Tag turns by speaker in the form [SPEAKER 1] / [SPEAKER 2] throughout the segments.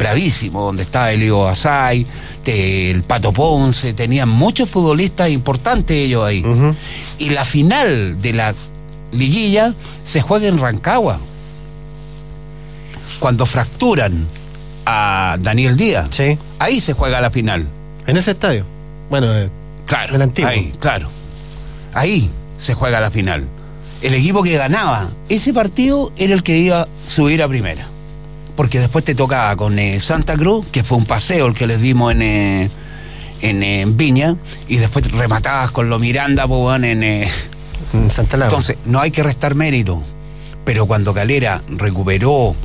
[SPEAKER 1] bravísimo, donde estaba Elio Asay, el Pato Ponce, tenían muchos futbolistas importantes ellos ahí. Uh-huh. Y la final de la liguilla se juega en Rancagua. Cuando fracturan a Daniel Díaz,
[SPEAKER 2] sí,
[SPEAKER 1] ahí se juega la final.
[SPEAKER 2] ¿En ese estadio? Bueno,
[SPEAKER 1] claro,
[SPEAKER 2] del antiguo.
[SPEAKER 1] Ahí, claro. Ahí se juega la final. El equipo que ganaba ese partido era el que iba a subir a primera. Porque después te tocaba con Santa Cruz, que fue un paseo el que les dimos en Viña, y después rematabas con lo Miranda, en
[SPEAKER 2] Santa Laura.
[SPEAKER 1] Entonces, no hay que restar mérito. Pero cuando Calera recuperó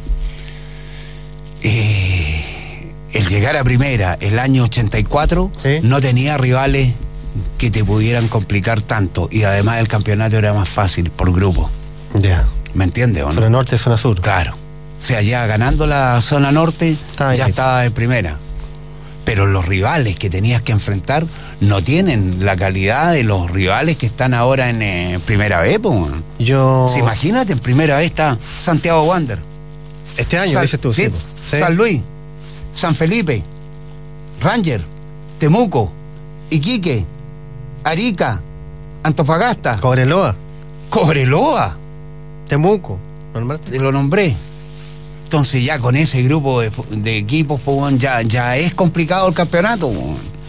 [SPEAKER 1] el llegar a primera el año 84, ¿sí?, no tenía rivales que te pudieran complicar tanto, y además el campeonato era más fácil por grupo.
[SPEAKER 2] Ya. Yeah.
[SPEAKER 1] ¿Me entiendes o no?
[SPEAKER 2] Zona norte, zona sur.
[SPEAKER 1] Claro. O sea, ya ganando la zona norte, ya estaba en primera. Pero los rivales que tenías que enfrentar no tienen la calidad de los rivales que están ahora en primera B, pues.
[SPEAKER 2] Si
[SPEAKER 1] imagínate, en primera B está Santiago Wander.
[SPEAKER 2] Este año, dices tú,
[SPEAKER 1] sí. San Luis, San Felipe, Ranger, Temuco, Iquique, Arica, Antofagasta,
[SPEAKER 2] Cobreloa,
[SPEAKER 1] Temuco, te lo nombré. Entonces ya con ese grupo de equipos, pues, ya es complicado el campeonato, pues.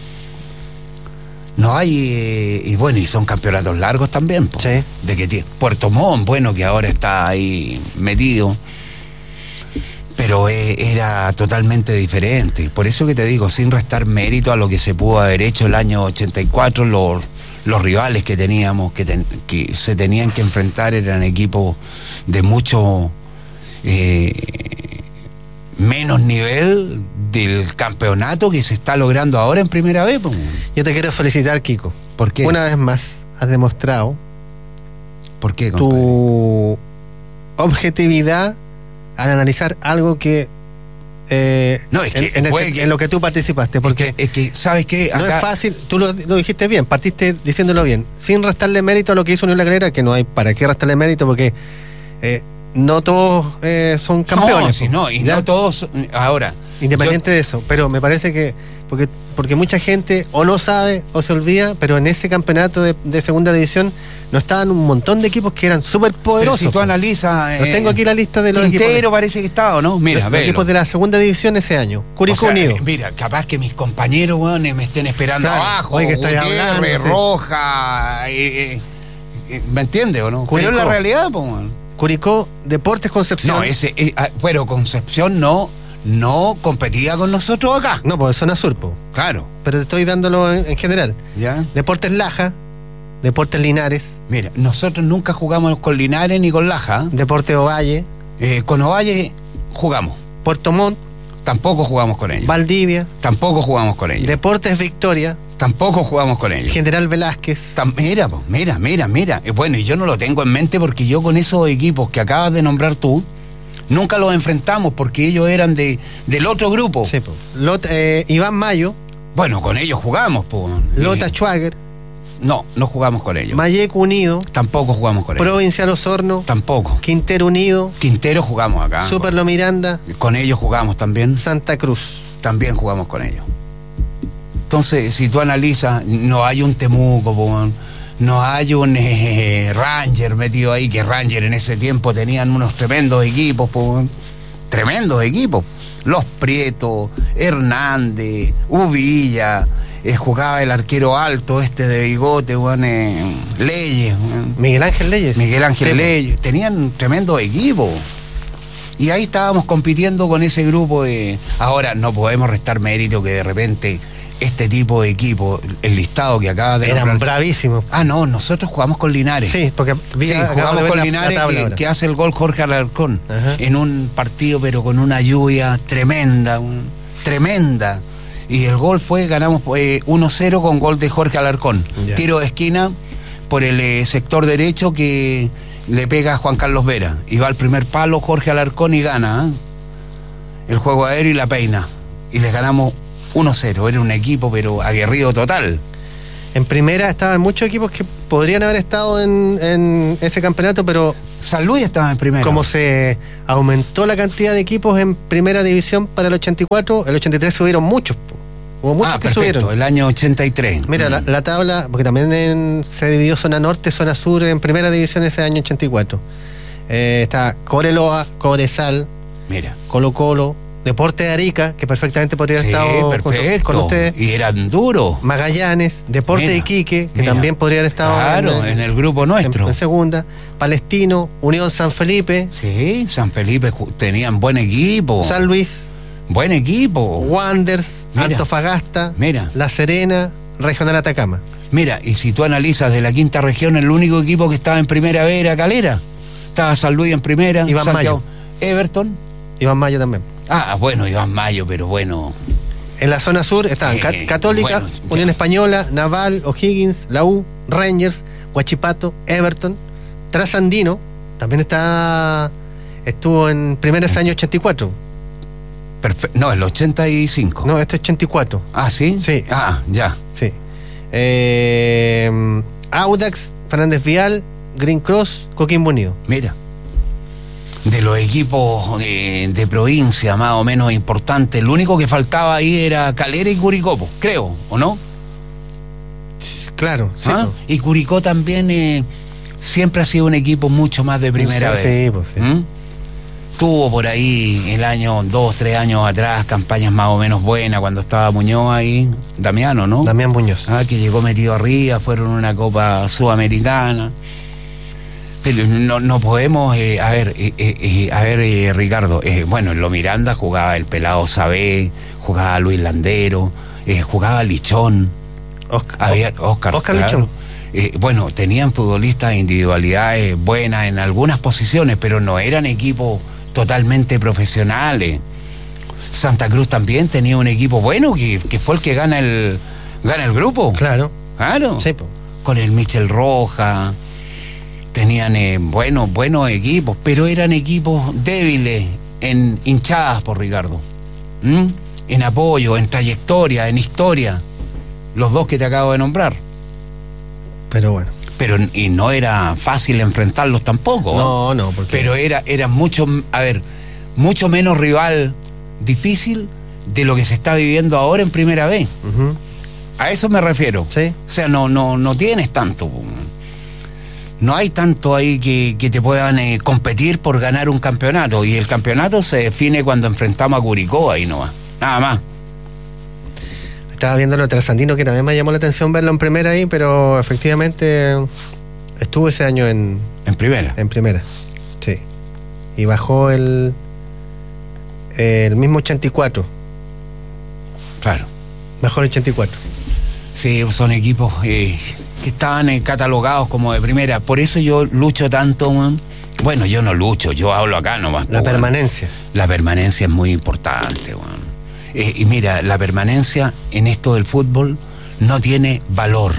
[SPEAKER 1] No hay, y bueno, y son campeonatos largos también, pues.
[SPEAKER 2] Sí.
[SPEAKER 1] De que tiene Puerto Montt, bueno, que ahora está ahí metido, pero era totalmente diferente. Por eso que te digo, sin restar mérito a lo que se pudo haber hecho el año 84, los rivales que teníamos, que se tenían que enfrentar, eran equipos de mucho menos nivel del campeonato que se está logrando ahora en primera vez.
[SPEAKER 2] Yo te quiero felicitar, Kiko.
[SPEAKER 1] ¿Por qué?
[SPEAKER 2] Una vez más has demostrado
[SPEAKER 1] ¿por qué, compadre?
[SPEAKER 2] Tu objetividad al analizar algo que
[SPEAKER 1] no, es que
[SPEAKER 2] en lo que tú participaste, porque
[SPEAKER 1] es que ¿sabes qué?
[SPEAKER 2] No es fácil, tú lo dijiste bien, partiste diciéndolo bien, sin restarle mérito a lo que hizo Unión La Calera, que no hay para qué restarle mérito, porque no todos son campeones.
[SPEAKER 1] No todos ahora.
[SPEAKER 2] Independiente de eso, pero me parece que porque mucha gente o no sabe o se olvida, pero en ese campeonato de segunda división no estaban un montón de equipos que eran súper poderosos.
[SPEAKER 1] Pero si tú analizas...
[SPEAKER 2] no tengo aquí la lista de los
[SPEAKER 1] Quintero
[SPEAKER 2] equipos.
[SPEAKER 1] Parece que estaba, ¿no? Mira,
[SPEAKER 2] los equipos de la segunda división ese año. Curicó Unido.
[SPEAKER 1] Mira, capaz que mis compañeros, bueno, me estén esperando abajo.
[SPEAKER 2] Oye, que está hablando,
[SPEAKER 1] Roja... ¿me entiendes o no?
[SPEAKER 2] Curicó.
[SPEAKER 1] Pero es la realidad, pues.
[SPEAKER 2] Curicó, Deportes Concepción.
[SPEAKER 1] No, pero Concepción no competía con nosotros acá.
[SPEAKER 2] No, pues zona sur, po.
[SPEAKER 1] Claro.
[SPEAKER 2] Pero te estoy dándolo en general.
[SPEAKER 1] ¿Ya?
[SPEAKER 2] Deportes Laja, Deportes Linares.
[SPEAKER 1] Mira, nosotros nunca jugamos con Linares ni con Laja.
[SPEAKER 2] Deportes Ovalle.
[SPEAKER 1] Con Ovalle jugamos.
[SPEAKER 2] Puerto Montt.
[SPEAKER 1] Tampoco jugamos con ellos.
[SPEAKER 2] Valdivia.
[SPEAKER 1] Tampoco jugamos con ellos.
[SPEAKER 2] Deportes Victoria.
[SPEAKER 1] Tampoco jugamos con ellos.
[SPEAKER 2] General Velázquez.
[SPEAKER 1] Mira. Bueno, y yo no lo tengo en mente porque yo con esos equipos que acabas de nombrar tú, nunca los enfrentamos porque ellos eran del otro grupo.
[SPEAKER 2] Sí, po. Iván Mayo.
[SPEAKER 1] Bueno, con ellos jugamos, po.
[SPEAKER 2] Lota Schwager.
[SPEAKER 1] No jugamos con ellos.
[SPEAKER 2] Mayeco Unido.
[SPEAKER 1] Tampoco jugamos con ellos.
[SPEAKER 2] Provincial Osorno.
[SPEAKER 1] Tampoco.
[SPEAKER 2] Quintero Unido.
[SPEAKER 1] Quintero jugamos acá.
[SPEAKER 2] Superlo Miranda.
[SPEAKER 1] Con ellos jugamos también.
[SPEAKER 2] Santa Cruz.
[SPEAKER 1] También jugamos con ellos. Entonces, si tú analizas, no hay un Temuco, po. No hay un Ranger metido ahí, que Ranger en ese tiempo tenían unos tremendos equipos, po. Tremendos equipos. Los Prieto, Hernández, Uvilla, jugaba el arquero alto de bigote, Leyes.
[SPEAKER 2] Miguel Ángel
[SPEAKER 1] Leyes. Tenían un tremendo equipo. Y ahí estábamos compitiendo con ese grupo de... Ahora no podemos restar mérito que de repente este tipo de equipo, el listado que acaba de...
[SPEAKER 2] Eran bravísimos.
[SPEAKER 1] No, nosotros jugamos con Linares.
[SPEAKER 2] Sí, porque
[SPEAKER 1] jugamos con Linares que hace el gol Jorge Alarcón. Ajá. En un partido pero con una lluvia tremenda. Y el gol ganamos 1-0 con gol de Jorge Alarcón. Ya. Tiro de esquina por el sector derecho que le pega a Juan Carlos Vera. Y va al primer palo Jorge Alarcón y gana el juego aéreo y la peina. Y les ganamos 1-0, era un equipo pero aguerrido total.
[SPEAKER 2] En primera estaban muchos equipos que podrían haber estado en ese campeonato, pero
[SPEAKER 1] San Luis estaba en primera.
[SPEAKER 2] Como se aumentó la cantidad de equipos en primera división para el 84, el 83 subieron muchos. Hubo muchos que
[SPEAKER 1] perfecto,
[SPEAKER 2] subieron.
[SPEAKER 1] El año 83.
[SPEAKER 2] Mira, la tabla, porque también se dividió zona norte, zona sur en primera división ese año 84. Está Cobreloa, Cobresal,
[SPEAKER 1] mira,
[SPEAKER 2] Colo-Colo, Deporte de Arica, que perfectamente podría haber estado
[SPEAKER 1] perfecto.
[SPEAKER 2] con ustedes.
[SPEAKER 1] Y eran duros.
[SPEAKER 2] Magallanes, Deporte de Iquique, que también podría haber estado
[SPEAKER 1] claro, en el grupo nuestro.
[SPEAKER 2] En segunda. Palestino, Unión San Felipe.
[SPEAKER 1] Sí, San Felipe tenían buen equipo.
[SPEAKER 2] San Luis.
[SPEAKER 1] Buen equipo.
[SPEAKER 2] Wanderers, Antofagasta, La Serena, Regional Atacama.
[SPEAKER 1] Mira, y si tú analizas de la quinta región, el único equipo que estaba en primera B era Calera. Estaba San Luis en primera,
[SPEAKER 2] Iván
[SPEAKER 1] Santiago,
[SPEAKER 2] Mayo.
[SPEAKER 1] Everton.
[SPEAKER 2] Iván Mayo también.
[SPEAKER 1] Bueno, Iván Mayo, pero bueno.
[SPEAKER 2] En la zona sur estaban Católica, Unión Española, Naval, O'Higgins, la U, Rangers, Huachipato, Everton, Trasandino, también estuvo en primera ese año 84.
[SPEAKER 1] No, el 85.
[SPEAKER 2] No, este es 84.
[SPEAKER 1] ¿Sí?
[SPEAKER 2] Sí.
[SPEAKER 1] Ya.
[SPEAKER 2] Sí. Audax, Fernández Vial, Green Cross, Coquimbo Unido.
[SPEAKER 1] Mira. De los equipos de provincia más o menos importantes, el único que faltaba ahí era Calera y Curicó, creo, ¿o no?
[SPEAKER 2] Claro, sí.
[SPEAKER 1] Y Curicó también siempre ha sido un equipo mucho más de primera vez.
[SPEAKER 2] Sí, pues sí.
[SPEAKER 1] Tuvo por ahí el año 2-3 años atrás campañas más o menos buenas cuando estaba Muñoz ahí, Damiano, ¿no?
[SPEAKER 2] Damián Muñoz.
[SPEAKER 1] Que llegó metido arriba, fueron a una Copa Sudamericana. Pero no podemos, Ricardo, bueno, en Lo Miranda jugaba el pelado Sabé, jugaba Luis Landero, jugaba Lichón, Oscar
[SPEAKER 2] claro. Lichón.
[SPEAKER 1] Bueno, tenían futbolistas de individualidades buenas en algunas posiciones, pero no eran equipos totalmente profesionales. Santa Cruz también tenía un equipo bueno que fue el que gana el grupo.
[SPEAKER 2] Claro. Sí,
[SPEAKER 1] con el Michel Roja. Tenían buenos equipos, pero eran equipos débiles en hinchadas, por Ricardo. En apoyo, en trayectoria, en historia. Los dos que te acabo de nombrar.
[SPEAKER 2] Pero bueno.
[SPEAKER 1] Y no era fácil enfrentarlos tampoco.
[SPEAKER 2] No, porque...
[SPEAKER 1] Pero era mucho menos rival difícil de lo que se está viviendo ahora en primera vez.
[SPEAKER 2] Uh-huh.
[SPEAKER 1] A eso me refiero.
[SPEAKER 2] Sí.
[SPEAKER 1] O sea, no tienes tanto. No hay tanto ahí que te puedan competir por ganar un campeonato. Y el campeonato se define cuando enfrentamos a Curicó ahí nomás. Nada más.
[SPEAKER 2] Estaba viendo lo de Trasandino, que también me llamó la atención verlo en primera ahí, pero efectivamente estuvo ese año en
[SPEAKER 1] primera.
[SPEAKER 2] En primera, sí. Y bajó el mismo 84.
[SPEAKER 1] Claro.
[SPEAKER 2] Bajó el 84.
[SPEAKER 1] Sí, son equipos que estaban catalogados como de primera. Por eso yo lucho tanto, man. Bueno, yo no lucho, yo hablo acá nomás.
[SPEAKER 2] La permanencia.
[SPEAKER 1] La permanencia es muy importante, man. Y mira, la permanencia en esto del fútbol no tiene valor.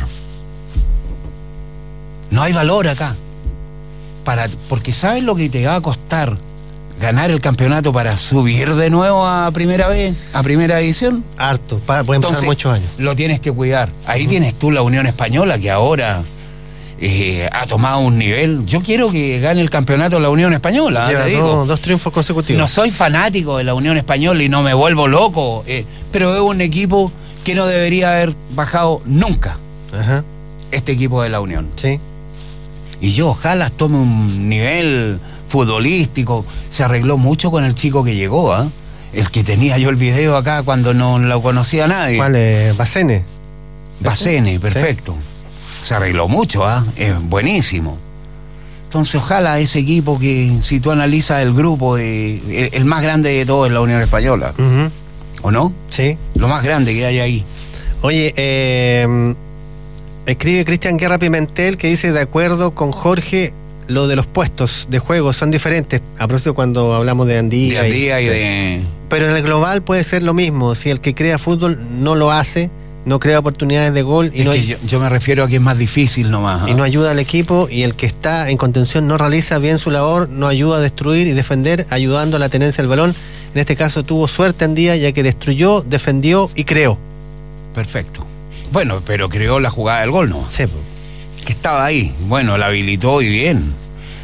[SPEAKER 1] No hay valor acá. Porque ¿sabes lo que te va a costar ganar el campeonato para subir de nuevo a primera vez, a primera división?
[SPEAKER 2] Harto, pueden pasar muchos años.
[SPEAKER 1] Lo tienes que cuidar. Ahí tienes tú la Unión Española, que ahora ha tomado un nivel. Yo quiero que gane el campeonato la Unión Española.
[SPEAKER 2] Lleva dos triunfos consecutivos.
[SPEAKER 1] No soy fanático de la Unión Española y no me vuelvo loco, pero es un equipo que no debería haber bajado nunca.
[SPEAKER 2] Ajá.
[SPEAKER 1] Este equipo de la Unión.
[SPEAKER 2] Sí.
[SPEAKER 1] Y yo ojalá tome un nivel futbolístico. Se arregló mucho con el chico que llegó, el que tenía yo el video acá cuando no lo conocía nadie.
[SPEAKER 2] ¿Cuál es? Bacene.
[SPEAKER 1] Bacene, perfecto. Sí. Se arregló mucho, es buenísimo. Entonces ojalá ese equipo que, si tú analizas el grupo, el más grande de todos es la Unión Española.
[SPEAKER 2] Uh-huh.
[SPEAKER 1] ¿O no?
[SPEAKER 2] Sí.
[SPEAKER 1] Lo más grande que hay ahí.
[SPEAKER 2] Oye, escribe Cristian Guerra Pimentel que dice, de acuerdo con Jorge, lo de los puestos de juego son diferentes. A propósito cuando hablamos de Andía. Pero en el global puede ser lo mismo. Si el que crea fútbol no lo hace, no crea oportunidades de gol. Y
[SPEAKER 1] yo me refiero a que es más difícil nomás.
[SPEAKER 2] Y no ayuda al equipo, y el que está en contención no realiza bien su labor, no ayuda a destruir y defender, ayudando a la tenencia del balón. En este caso tuvo suerte Andía, ya que destruyó, defendió y creó.
[SPEAKER 1] Perfecto. Bueno, pero creó la jugada del gol, ¿no?
[SPEAKER 2] Sí.
[SPEAKER 1] Que estaba ahí. Bueno, la habilitó y bien.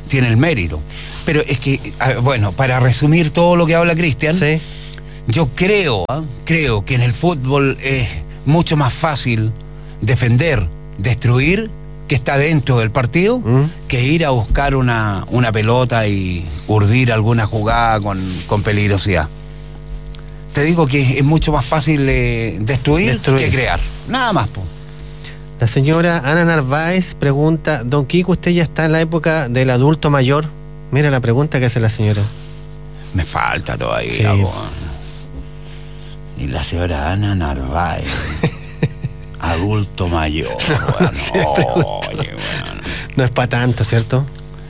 [SPEAKER 1] tiene el mérito. Pero es que, bueno, para resumir todo lo que habla Cristian,
[SPEAKER 2] sí.
[SPEAKER 1] Yo creo que en el fútbol es mucho más fácil defender, destruir, que está dentro del partido, que ir a buscar una pelota y urdir alguna jugada con peligrosidad. Te digo que es mucho más fácil destruir que crear. Nada más, po.
[SPEAKER 2] La señora Ana Narváez pregunta, don Kiko, ¿usted ya está en la época del adulto mayor? Mira la pregunta que hace la señora.
[SPEAKER 1] Me falta todavía, sí. Y la señora Ana Narváez, adulto mayor.
[SPEAKER 2] No es para tanto, ¿cierto?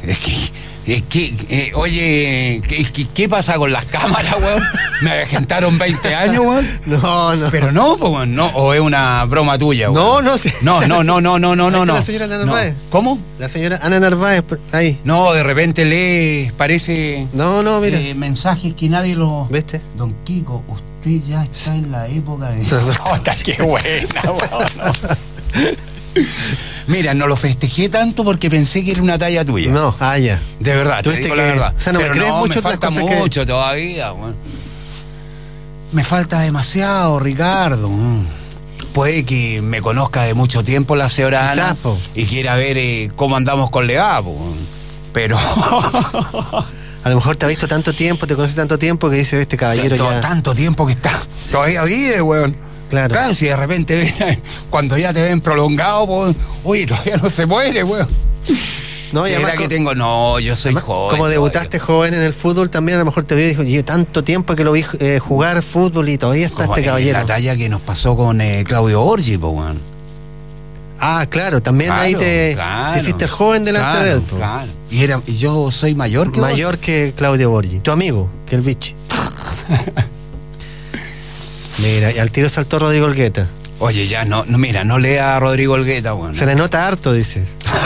[SPEAKER 1] Oye, ¿qué pasa con las cámaras, weón? ¿Me avejentaron 20 años, weón?
[SPEAKER 2] No.
[SPEAKER 1] Pero no, pues, weón, no, o es una broma tuya, weón.
[SPEAKER 2] No. Sí.
[SPEAKER 1] No.
[SPEAKER 2] La señora Ana Narváez.
[SPEAKER 1] ¿Cómo?
[SPEAKER 2] La señora Ana Narváez, ahí.
[SPEAKER 1] No, de repente parece...
[SPEAKER 2] No, mira.
[SPEAKER 1] Mensajes que nadie lo...
[SPEAKER 2] ¿Viste?
[SPEAKER 1] Don Kiko, usted ya está en la época de... ¡Qué buena, weón! Mira, no lo festejé tanto porque pensé que era una talla tuya.
[SPEAKER 2] No, ya.
[SPEAKER 1] De verdad, te digo la verdad.
[SPEAKER 2] O sea, no me crees mucho.
[SPEAKER 1] Me falta mucho todavía, weón. Me falta demasiado, Ricardo. Puede que me conozca de mucho tiempo la señora Ana y quiera ver cómo andamos con Legapo, pero...
[SPEAKER 2] A lo mejor te ha visto tanto tiempo, te conoce tanto tiempo que dice, este caballero ya...
[SPEAKER 1] Tanto tiempo que está. Todavía vive, weón.
[SPEAKER 2] Claro,
[SPEAKER 1] si de repente ven, cuando ya te ven prolongado, pues, oye, todavía no se muere, weón.
[SPEAKER 2] No, y además,
[SPEAKER 1] que tengo, yo soy joven.
[SPEAKER 2] Como debutaste joven en el fútbol, también a lo mejor te vio y dijo, yo tanto tiempo que lo vi jugar fútbol y todavía está como este caballero.
[SPEAKER 1] La talla que nos pasó con Claudio Borgi, pues, weón.
[SPEAKER 2] Ah, claro, también ahí te hiciste el joven delante de él. Po.
[SPEAKER 1] Claro. Y yo soy mayor que
[SPEAKER 2] Mayor vos. Que Claudio Borgi, tu amigo, que el bichi. Mira, y al tiro saltó Rodrigo Olgueta.
[SPEAKER 1] Oye, ya, mira, no lea a Rodrigo Olgueta, bueno.
[SPEAKER 2] Se le nota harto, dice.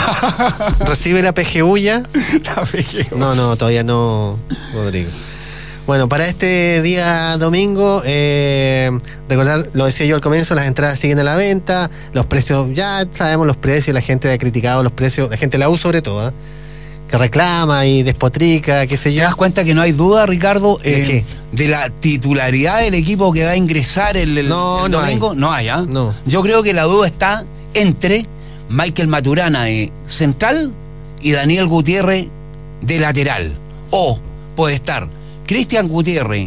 [SPEAKER 2] ¿Recibe la PGU ya?
[SPEAKER 1] La PGU.
[SPEAKER 2] No, todavía no, Rodrigo. Bueno, para este día domingo, recordar, lo decía yo al comienzo, las entradas siguen a la venta, los precios, ya sabemos los precios, la gente ha criticado los precios, la gente la U sobre todo, que reclama y despotrica, qué sé yo.
[SPEAKER 1] ¿Te das cuenta que no hay duda, Ricardo,
[SPEAKER 2] ¿de qué?
[SPEAKER 1] De la titularidad del equipo que va a ingresar el domingo? No hay, ¿ah?
[SPEAKER 2] No.
[SPEAKER 1] Yo creo que la duda está entre Michael Maturana de central y Daniel Gutiérrez de lateral. O puede estar Cristian Gutiérrez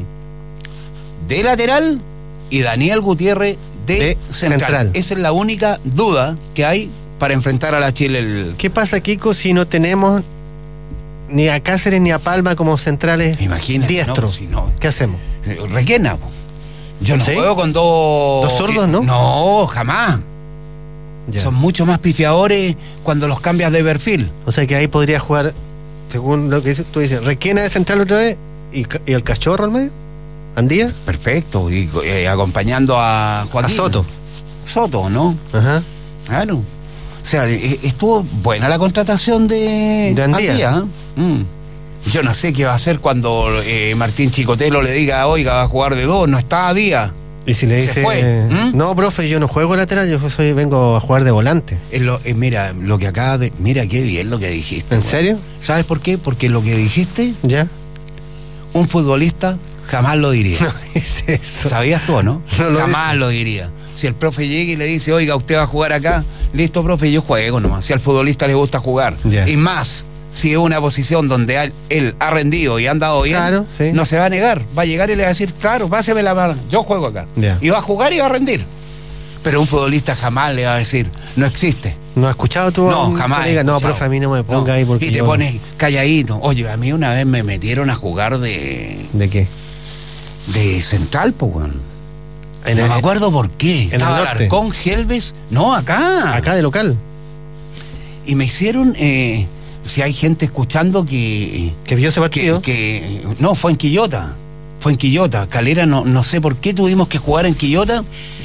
[SPEAKER 1] de lateral y Daniel Gutiérrez de central. Esa es la única duda que hay para enfrentar a la Chile.
[SPEAKER 2] ¿Qué pasa, Kiko, si no tenemos ni a Cáceres ni a Palma como centrales diestros?
[SPEAKER 1] No.
[SPEAKER 2] ¿Qué hacemos?
[SPEAKER 1] Requena. Yo no juego con dos
[SPEAKER 2] sordos, ¿no?
[SPEAKER 1] No, jamás. Ya. Son mucho más pifiadores cuando los cambias de perfil.
[SPEAKER 2] O sea que ahí podría jugar, según lo que tú dices, Requena de central otra vez y el Cachorro al medio, Andía.
[SPEAKER 1] Perfecto, y acompañando a Joaquín.
[SPEAKER 2] A
[SPEAKER 1] Soto, ¿no?
[SPEAKER 2] Ajá.
[SPEAKER 1] Claro. O sea, estuvo buena la contratación de
[SPEAKER 2] Andía.
[SPEAKER 1] Yo no sé qué va a hacer cuando Martín Chicotelo le diga, oiga, va a jugar de dos, no está Díaz.
[SPEAKER 2] Y si le dice, no, profe, yo no juego lateral, yo vengo a jugar de volante.
[SPEAKER 1] Mira, lo que acaba de... Mira qué bien lo que dijiste.
[SPEAKER 2] ¿En serio?
[SPEAKER 1] ¿Sabes por qué? Porque lo que dijiste,
[SPEAKER 2] ya,
[SPEAKER 1] un futbolista jamás lo diría.
[SPEAKER 2] No es eso.
[SPEAKER 1] ¿Sabías tú, no? Jamás lo diría. Si el profe llega y le dice, oiga, usted va a jugar acá, listo, profe, yo juego nomás. Si al futbolista le gusta jugar.
[SPEAKER 2] Ya.
[SPEAKER 1] Y más, si es una posición donde él ha rendido y ha andado bien,
[SPEAKER 2] claro, sí,
[SPEAKER 1] no se va a negar. Va a llegar y le va a decir, claro, páseme la mano, yo juego acá.
[SPEAKER 2] Ya.
[SPEAKER 1] Y va a jugar y va a rendir. Pero un futbolista jamás le va a decir, no existe.
[SPEAKER 2] ¿No has escuchado tú?
[SPEAKER 1] No, jamás.
[SPEAKER 2] Diga, no, profe, a mí no me ponga ahí porque
[SPEAKER 1] y te pones calladito. Oye, a mí una vez me metieron a jugar de...
[SPEAKER 2] ¿De qué?
[SPEAKER 1] De central, pues, weón. No me acuerdo por qué.
[SPEAKER 2] ¿En el norte?
[SPEAKER 1] Con Helves. No, acá.
[SPEAKER 2] Acá de local.
[SPEAKER 1] Y me hicieron... si hay gente escuchando que
[SPEAKER 2] vio ese partido.
[SPEAKER 1] No, fue en Quillota. Calera, no sé por qué tuvimos que jugar en Quillota.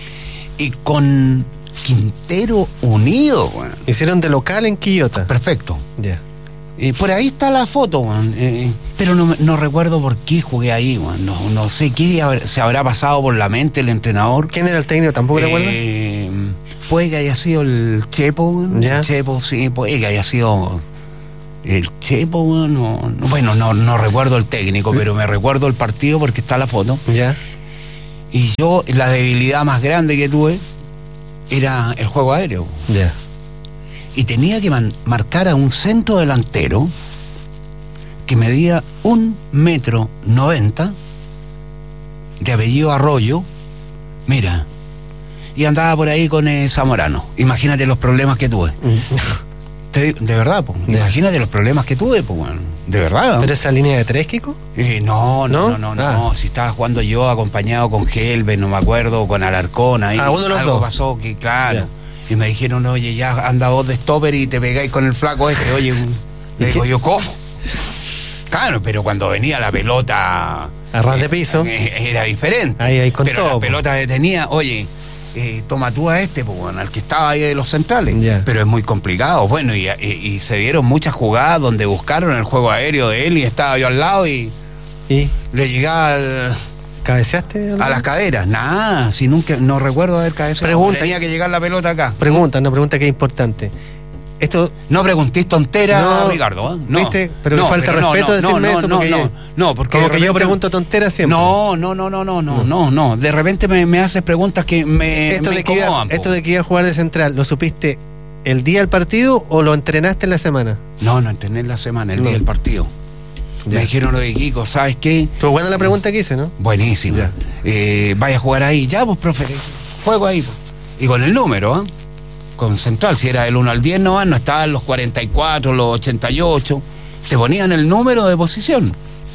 [SPEAKER 1] Y con Quintero Unido, bueno.
[SPEAKER 2] Hicieron de local en Quillota.
[SPEAKER 1] Perfecto.
[SPEAKER 2] Ya.
[SPEAKER 1] Por ahí está la foto, man. Pero no recuerdo por qué jugué ahí, man. No sé qué se habrá pasado por la mente el entrenador.
[SPEAKER 2] ¿Quién era el técnico? ¿Tampoco te acuerdas?
[SPEAKER 1] Puede que haya sido el Chepo,
[SPEAKER 2] ¿ya?
[SPEAKER 1] El Chepo, sí, puede que haya sido El Chepo, no recuerdo el técnico, pero me recuerdo el partido porque está la foto.
[SPEAKER 2] Ya.
[SPEAKER 1] Y yo, la debilidad más grande que tuve era el juego aéreo.
[SPEAKER 2] Ya.
[SPEAKER 1] Y tenía que marcar a un centro delantero que medía 1,90 m, de apellido Arroyo, mira, y andaba por ahí con Zamorano. Imagínate los problemas que tuve. De verdad, pues. Imagínate los problemas que tuve, pues, bueno. De verdad.
[SPEAKER 2] ¿Pero esa línea de tres, Kiko?
[SPEAKER 1] No. Si estaba jugando yo acompañado con Helve, no me acuerdo, con Alarcón ahí.
[SPEAKER 2] Uno de los
[SPEAKER 1] algo
[SPEAKER 2] dos.
[SPEAKER 1] Pasó que, claro. Ya. Y me dijeron, oye, ya anda vos de stopper y te pegáis con el flaco este. Oye, le digo yo, ¿cómo? Claro, pero cuando venía la pelota
[SPEAKER 2] a ras de piso
[SPEAKER 1] era diferente.
[SPEAKER 2] Ahí con
[SPEAKER 1] pero
[SPEAKER 2] todo.
[SPEAKER 1] La pelota detenía, oye, toma tú a este, pues, bueno, al que estaba ahí de los centrales.
[SPEAKER 2] Yeah.
[SPEAKER 1] Pero es muy complicado. Bueno, y se dieron muchas jugadas donde buscaron el juego aéreo de él y estaba yo al lado y le llegaba
[SPEAKER 2] ¿Cabeceaste?
[SPEAKER 1] A las caderas. Nada, si nunca, no recuerdo haber cabeceado. Tenía que llegar la pelota acá.
[SPEAKER 2] Una pregunta que es importante. Esto
[SPEAKER 1] no preguntís tontera, Ricardo.
[SPEAKER 2] No, ¿viste? Pero me falta respeto decirme eso porque
[SPEAKER 1] como
[SPEAKER 2] que yo pregunto tonteras siempre.
[SPEAKER 1] No. De repente me haces preguntas que me incomodan.
[SPEAKER 2] Esto de que iba a jugar de central, ¿lo supiste el día del partido o lo entrenaste en la semana?
[SPEAKER 1] No entrené en la semana, el día del partido. Ya. Me dijeron lo de Kiko, ¿sabes qué?
[SPEAKER 2] Estuvo buena la pregunta que hice, ¿no?
[SPEAKER 1] Buenísima. Vaya a jugar ahí. Ya, pues, profe, juego ahí. Pues. Y con el número, con central, si era del 1 al 10 no estaban los 44, los 88, te ponían el número de posición.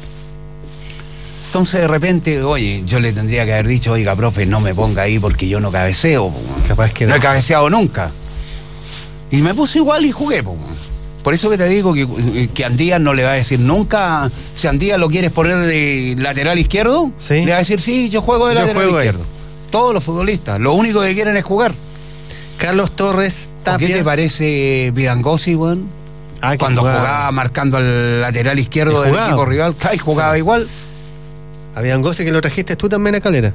[SPEAKER 1] Entonces de repente, oye, yo le tendría que haber dicho, oiga, profe, no me ponga ahí porque yo no cabeceo.
[SPEAKER 2] Capaz que
[SPEAKER 1] no he cabeceado nunca. Y me puse igual y jugué. Por eso que te digo que Andías no le va a decir nunca, si Andías lo quieres poner de lateral izquierdo, ¿sí? Le va a decir, sí, yo juego de lateral izquierdo. Todos los futbolistas, lo único que quieren es jugar.
[SPEAKER 2] Carlos Torres Tapia.
[SPEAKER 1] ¿Qué te parece Vidangosi, weón? Cuando jugaba marcando al lateral izquierdo del equipo rival, y jugaba igual.
[SPEAKER 2] A Vidangosi, que lo trajiste tú también a Calera.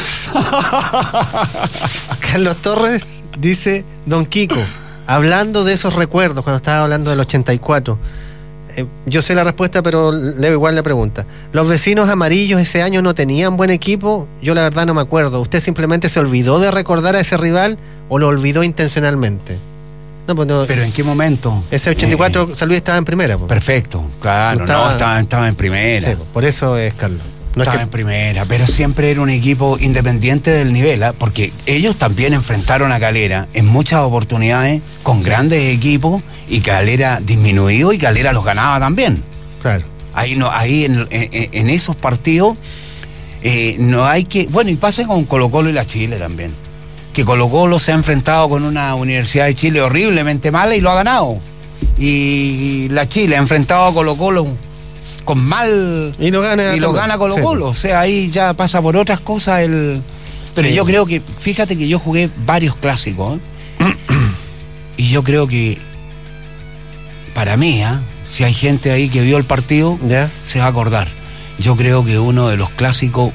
[SPEAKER 2] Carlos Torres dice, don Kiko, hablando de esos recuerdos, cuando estaba hablando del 84, yo sé la respuesta, pero leo igual la pregunta. ¿Los vecinos amarillos ese año no tenían buen equipo? Yo la verdad no me acuerdo. ¿Usted simplemente se olvidó de recordar a ese rival o lo olvidó intencionalmente? No, pues no.
[SPEAKER 1] ¿Pero en qué momento?
[SPEAKER 2] Ese 84 San Luis estaba en primera. Pues.
[SPEAKER 1] Perfecto, claro, estaba en primera.
[SPEAKER 2] Sí, por eso es Carlos.
[SPEAKER 1] No estaba en primera, pero siempre era un equipo independiente del nivel, porque ellos también enfrentaron a Calera en muchas oportunidades con grandes equipos y Calera disminuido y Calera los ganaba también.
[SPEAKER 2] Claro.
[SPEAKER 1] Ahí en esos partidos no hay que... Bueno, y pasa con Colo-Colo y la Chile también. Que Colo-Colo se ha enfrentado con una Universidad de Chile horriblemente mala y lo ha ganado. Y la Chile ha enfrentado a Colo-Colo con mal
[SPEAKER 2] y lo
[SPEAKER 1] gana Colo-Colo. Sí. O sea, ahí ya pasa por otras cosas pero yo creo que, fíjate que yo jugué varios clásicos, y yo creo que para mí, si hay gente ahí que vio el partido, se va a acordar. Yo creo que uno de los clásicos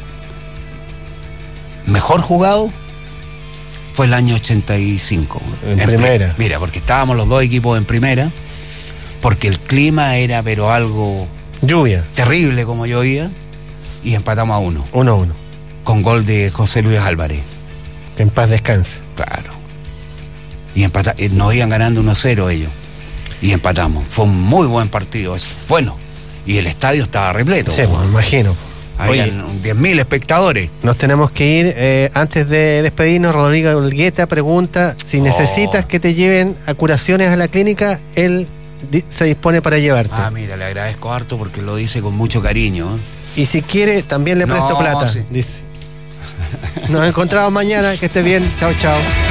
[SPEAKER 1] mejor jugado fue el año 85.
[SPEAKER 2] En primera.
[SPEAKER 1] Mira, porque estábamos los dos equipos en primera, porque el clima era pero algo...
[SPEAKER 2] Lluvia.
[SPEAKER 1] Terrible como llovía, y empatamos a 1.
[SPEAKER 2] 1-1.
[SPEAKER 1] Con gol de José Luis Álvarez.
[SPEAKER 2] Que en paz descanse.
[SPEAKER 1] Claro. Y nos iban ganando 1-0 ellos. Y empatamos. Fue un muy buen partido ese. Bueno, y el estadio estaba repleto.
[SPEAKER 2] Sí, pues, me imagino.
[SPEAKER 1] Habían 10.000 espectadores.
[SPEAKER 2] Nos tenemos que ir. Antes de despedirnos, Rodrigo Olgueta pregunta si necesitas que te lleven a curaciones a la clínica, él se dispone para llevarte.
[SPEAKER 1] Mira, le agradezco harto porque lo dice con mucho cariño.
[SPEAKER 2] Y si quiere, también le presto plata, dice. Nos encontramos mañana, que esté bien. Chao, chao.